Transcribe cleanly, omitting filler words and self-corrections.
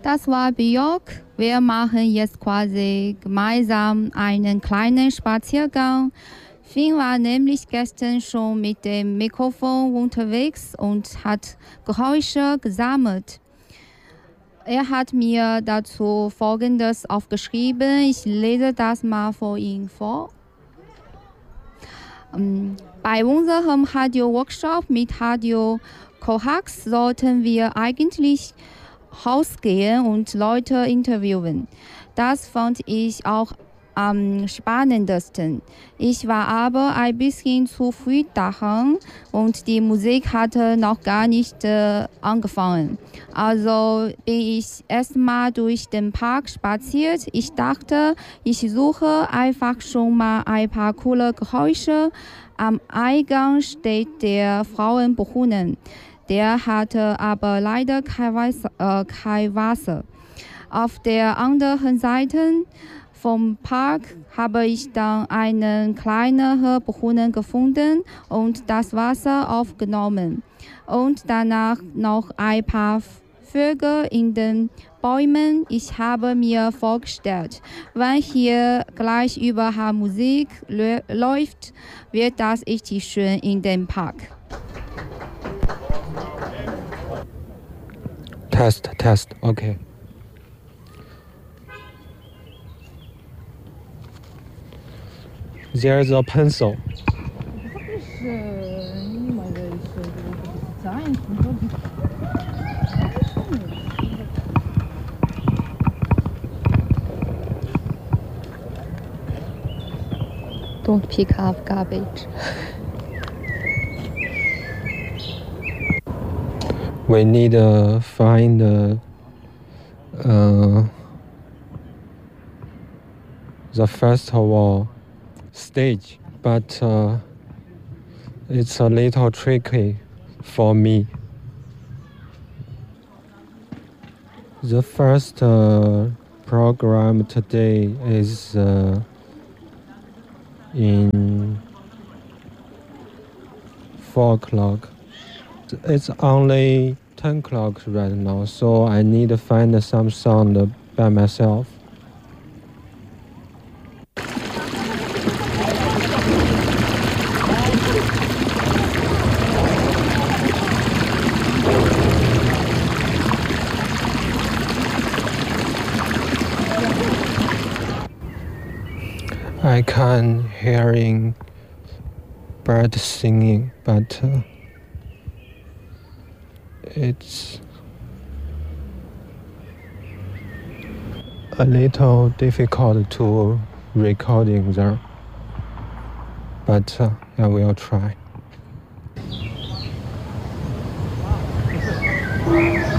Das war Björk. Wir machen jetzt quasi gemeinsam einen kleinen Spaziergang. Finn war nämlich gestern schon mit dem Mikrofon unterwegs und hat Geräusche gesammelt. Er hat mir dazu Folgendes aufgeschrieben. Ich lese das mal vor ihm vor. Bei unserem Radio-Workshop mit Radio Kohax sollten wir eigentlich rausgehen und Leute interviewen. Das fand ich auch am spannendsten. Ich war aber ein bisschen zu früh daran und die Musik hatte noch gar nicht angefangen. Also bin ich erstmal durch den Park spaziert. Ich dachte, ich suche einfach schon mal ein paar coole Geräusche. Am Eingang steht der Frauenbrunnen. Der hatte aber leider kein Wasser. Auf der anderen Seite vom Park habe ich dann einen kleineren Brunnen gefunden und das Wasser aufgenommen. Und danach noch ein paar Vögel in den Bäumen. Ich habe mir vorgestellt, wenn hier gleich überall Musik läuft, wird das richtig schön in dem Park. Test, okay. There's a pencil. Don't pick up garbage. We need to find the festival stage, but it's a little tricky for me. The first program today is in 4 o'clock. It's only 10 o'clock right now, so I need to find some sound by myself. I can hearing birds singing, but it's a little difficult to recording there, but I will try.